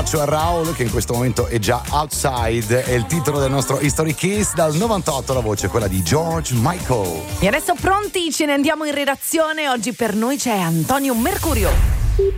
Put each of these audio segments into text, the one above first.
abbraccio a Raul che in questo momento è già outside. È il titolo del nostro History Kiss. Dal 98 la voce è quella di George Michael. E adesso pronti, ce ne andiamo in redazione. Oggi per noi c'è Antonio Mercurio.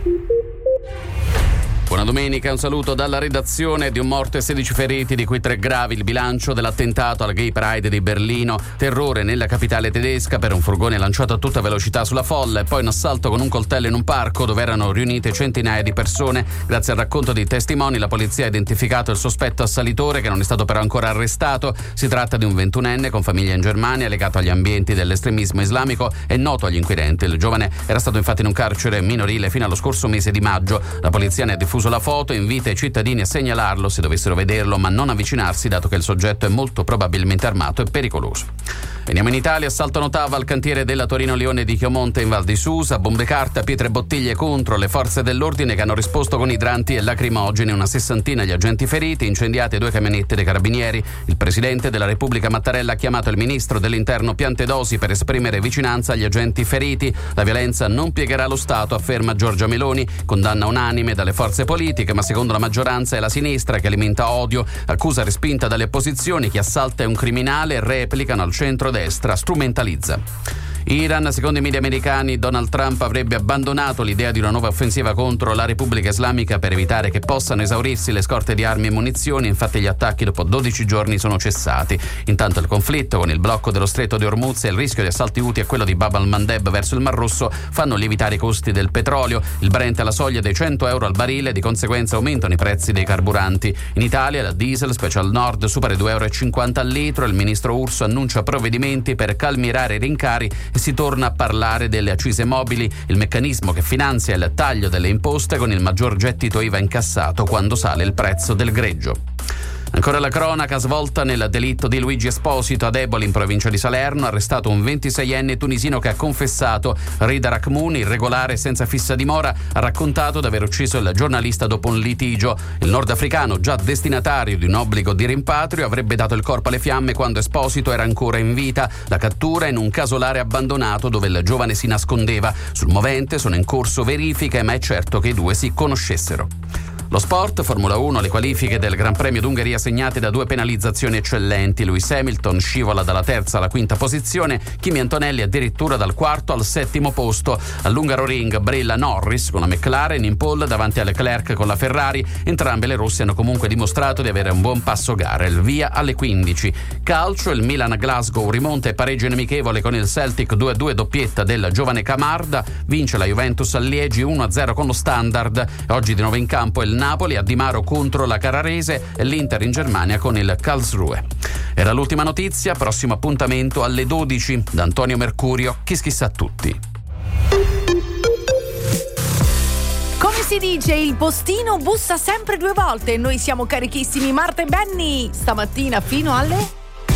Buona domenica, un saluto dalla redazione. Di un morto e 16 feriti, di cui 3 gravi, il bilancio dell'attentato al Gay Pride di Berlino. Terrore nella capitale tedesca per un furgone lanciato a tutta velocità sulla folla e poi un assalto con un coltello in un parco dove erano riunite centinaia di persone. Grazie al racconto di testimoni la polizia ha identificato il sospetto assalitore, che non è stato però ancora arrestato. Si tratta di un 21enne con famiglia in Germania, legato agli ambienti dell'estremismo islamico e noto agli inquirenti. Il giovane era stato infatti in un carcere minorile fino allo scorso mese di maggio. La polizia ne ha diffuso la foto e invita i cittadini a segnalarlo se dovessero vederlo, ma non avvicinarsi, dato che il soggetto è molto probabilmente armato e pericoloso. Veniamo in Italia. Assalto a Notava al cantiere della Torino Lione di Chiomonte in Val di Susa. Bombe carta, pietre e bottiglie contro le forze dell'ordine, che hanno risposto con idranti e lacrimogeni. Una 60 gli agenti feriti, incendiate 2 camionette dei carabinieri. Il presidente della Repubblica Mattarella ha chiamato il ministro dell'Interno Piantedosi per esprimere vicinanza agli agenti feriti. La violenza non piegherà lo Stato, afferma Giorgia Meloni. Condanna unanime dalle forze politiche, ma secondo la maggioranza è la sinistra che alimenta odio. Accusa respinta dalle opposizioni: chi assalta è un criminale, replicano al centro-destra, strumentalizza. Iran, secondo i media americani, Donald Trump avrebbe abbandonato l'idea di una nuova offensiva contro la Repubblica Islamica per evitare che possano esaurirsi le scorte di armi e munizioni. Infatti gli attacchi dopo 12 giorni sono cessati. Intanto il conflitto con il blocco dello stretto di Hormuz e il rischio di assalti Houthi a quello di Bab al-Mandeb verso il Mar Rosso fanno lievitare i costi del petrolio. Il Brent è alla soglia dei €100 al barile, di conseguenza aumentano i prezzi dei carburanti. In Italia la diesel Special Nord supera i €2,50 al litro. Il ministro Urso annuncia provvedimenti per calmierare i rincari e si torna a parlare delle accise mobili, il meccanismo che finanzia il taglio delle imposte con il maggior gettito IVA incassato quando sale il prezzo del greggio. Ancora la cronaca, svolta nel delitto di Luigi Esposito ad Eboli in provincia di Salerno, arrestato un 26enne tunisino che ha confessato. Rida Rachmoun, irregolare senza fissa dimora, ha raccontato di aver ucciso il giornalista dopo un litigio. Il nordafricano, già destinatario di un obbligo di rimpatrio, avrebbe dato il corpo alle fiamme quando Esposito era ancora in vita. La cattura in un casolare abbandonato dove il giovane si nascondeva. Sul movente sono in corso verifiche, ma è certo che i due si conoscessero. Lo sport, Formula 1, le qualifiche del Gran Premio d'Ungheria segnate da 2 penalizzazioni eccellenti. Lewis Hamilton scivola dalla terza alla quinta posizione, Kimi Antonelli addirittura dal quarto al 7° posto. All'Hungaroring brilla Norris con la McLaren in pole davanti a Leclerc con la Ferrari. Entrambe le rosse hanno comunque dimostrato di avere un buon passo gara. Il via alle 15. Calcio, il Milan-Glasgow rimonta e pareggio in amichevole con il Celtic 2-2 doppietta del giovane Camarda. Vince la Juventus a Liegi 1-0 con lo Standard. Oggi di nuovo in campo il Napoli a Di Maro contro la Carrarese e l'Inter in Germania con il Karlsruhe. Era l'ultima notizia, prossimo appuntamento alle 12 da Antonio Mercurio, Kiss a tutti. Come si dice, il postino bussa sempre 2 volte e noi siamo carichissimi. Marta e Benny, stamattina fino alle...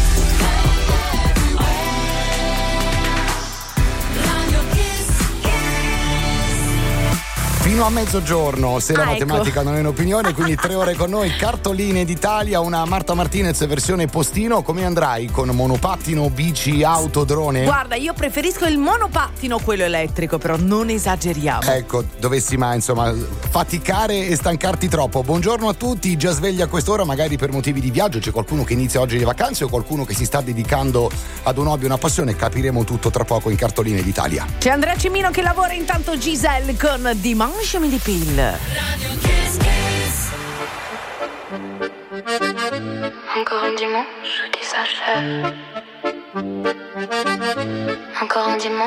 Fino a mezzogiorno, se la matematica ecco. non è un'opinione, quindi 3 ore con noi, cartoline d'Italia, una Marta Martinez versione postino. Come andrai? Con monopattino, bici, auto, drone? Guarda, io preferisco il monopattino, quello elettrico, però non esageriamo. Ecco, dovessi mai insomma faticare e stancarti troppo. Buongiorno a tutti, già svegli a quest'ora, magari per motivi di viaggio, c'è qualcuno che inizia oggi le vacanze o qualcuno che si sta dedicando ad un hobby, una passione, capiremo tutto tra poco in Cartoline d'Italia. C'è Andrea Cimino che lavora, intanto Giselle con Dimanche Midi Pill. Encore un dimanche qui s'achève. Encore un dimanche.